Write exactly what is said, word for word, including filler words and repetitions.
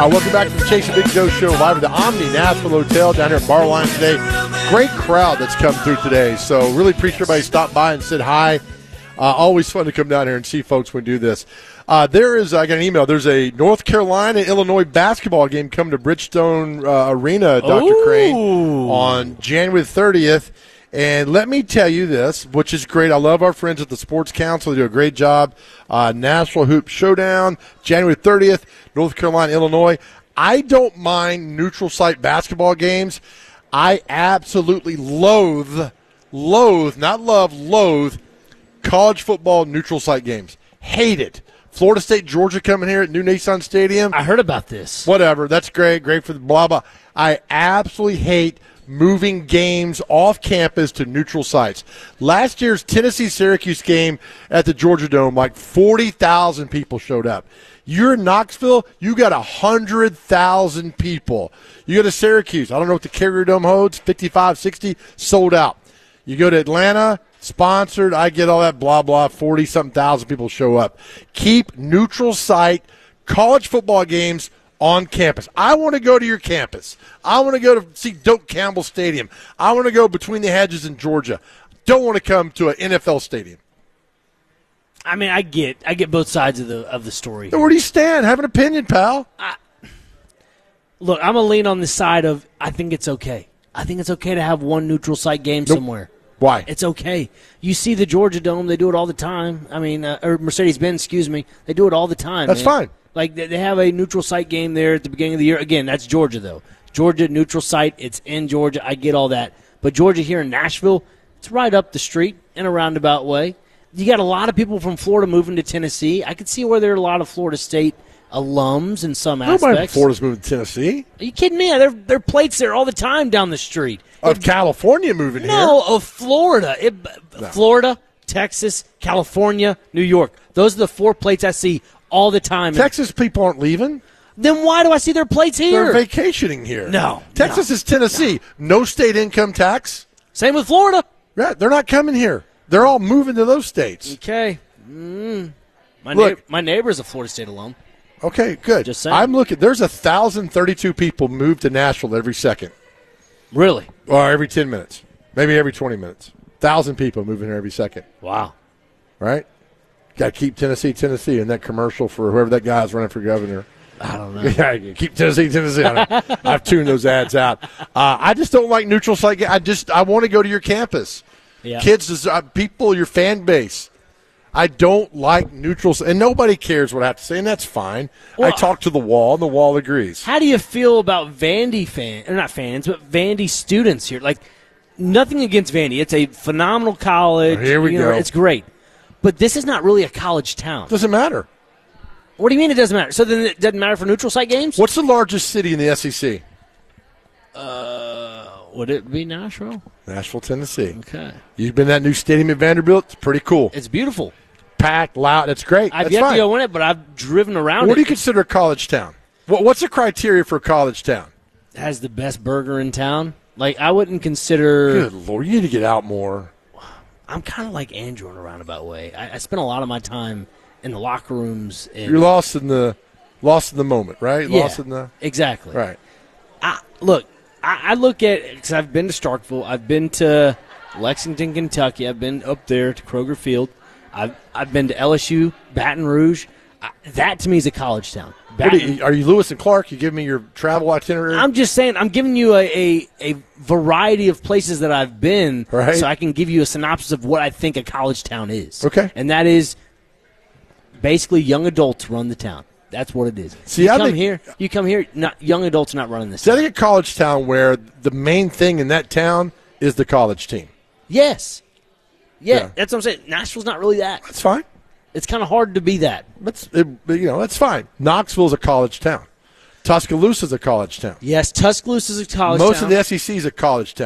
Uh, welcome back to the Chase and Big Joe Show live at the Omni Nashville Hotel down here at Bar Line today. Great crowd that's come through today, so really appreciate everybody stop by and said hi. Uh, always fun to come down here and see folks when we do this. Uh, there is, I got an email, there's a North Carolina-Illinois basketball game coming to Bridgestone uh, Arena, Doctor Ooh. Crane, on January thirtieth. And let me tell you this, which is great. I love our friends at the Sports Council. They do a great job. Uh, Nashville Hoop Showdown, January thirtieth, North Carolina, Illinois. I don't mind neutral site basketball games. I absolutely loathe, loathe, not love, loathe college football neutral site games. Hate it. Florida State, Georgia coming here at New Nissan Stadium. I heard about this. Whatever. That's great. Great for the blah, blah. I absolutely hate moving games off campus to neutral sites. Last year's Tennessee-Syracuse game at the Georgia Dome, like forty thousand people showed up. You're in Knoxville, you got one hundred thousand people. You go to Syracuse, I don't know what the Carrier Dome holds, fifty-five, sixty, sold out. You go to Atlanta, sponsored, I get all that blah, blah, forty-something thousand people show up. Keep neutral site college football games on campus. I want to go to your campus. I want to go to see Doak Campbell Stadium. I want to go between the hedges in Georgia. Don't want to come to an N F L stadium. I mean, I get I get both sides of the of the story. Where do you stand? Have an opinion, pal. I, look, I'm going to lean on the side of I think it's okay. I think it's okay to have one neutral site game nope. somewhere. Why? It's okay. You see the Georgia Dome, they do it all the time. I mean, uh, or Mercedes-Benz, excuse me. They do it all the time. That's man. fine. Like, they have a neutral site game there at the beginning of the year. Again, that's Georgia, though. Georgia, neutral site. It's in Georgia. I get all that. But Georgia here in Nashville, it's right up the street in a roundabout way. You got a lot of people from Florida moving to Tennessee. I could see where there are a lot of Florida State alums in some Nobody aspects. from Florida's moving to Tennessee. Are you kidding me? There, there are plates there all the time down the street. Of It- California moving here. No, of Florida. It, No. Florida, Texas, California, New York. Those are the four plates I see all the time. Texas people aren't leaving. Then why do I see their plates here? They're vacationing here. No, Texas no, is Tennessee. No. no state income tax. Same with Florida. Yeah, they're not coming here. They're all moving to those states. Okay. Mm. My, Look. neigh- my neighbor's a Florida State alum. Okay, good. Just saying. I'm looking. There's one thousand thirty-two people move to Nashville every second. Really? Or every ten minutes. Maybe every twenty minutes. one thousand people moving here every second. Wow. Right? Got to keep Tennessee, Tennessee in that commercial for whoever that guy is running for governor. I don't know. Yeah, keep Tennessee, Tennessee. I know. I've tuned those ads out. Uh, I just don't like neutral site. ga- I just I want to go to your campus. Yeah. Kids, des- uh, people, your fan base. I don't like neutral, and nobody cares what I have to say, and that's fine. Well, I talk to the wall, and the wall agrees. How do you feel about Vandy fans, or not fans, but Vandy students here? Like, nothing against Vandy. It's a phenomenal college. Here we you know, go. It's great. But this is not really a college town. Doesn't matter. What do you mean it doesn't matter? So then it doesn't matter for neutral site games? What's the largest city in the S E C? Uh, would it be Nashville? Nashville, Tennessee. Okay. You've been to that new stadium at Vanderbilt? It's pretty cool. It's beautiful. Packed, loud. It's great. I've That's yet fine. to go in it, but I've driven around What it. do you consider a college town? What, what's the criteria for a college town? It has the best burger in town. Like, I wouldn't consider... Good Lord, you need to get out more. I'm kind of like Andrew in a roundabout way. I, I spend a lot of my time in the locker rooms. And, You're lost in the lost in the moment, right? Yeah, Lost in the exactly. right. I, look, I, I look at because I've been to Starkville, I've been to Lexington, Kentucky, I've been up there to Kroger Field, I've I've been to L S U, Baton Rouge. I, that to me is a college town. What Baton, are, you, are you Lewis and Clark? You give me your travel itinerary. I'm just saying, I'm giving you a, a, a variety of places that I've been, Right. so I can give you a synopsis of what I think a college town is. Okay. And that is basically young adults run the town. That's what it is. See, you I come think- here, you come here. Not young adults are not running this. See, I town. think a college town where the main thing in that town is the college team. Yes. Yeah, Yeah. that's what I'm saying. Nashville's not really that. That's fine. It's kind of hard to be that. That's it, you know that's fine. Knoxville's a college town. Tuscaloosa's a college town. Yes, Tuscaloosa is a college Most town. of the S E C is a college town.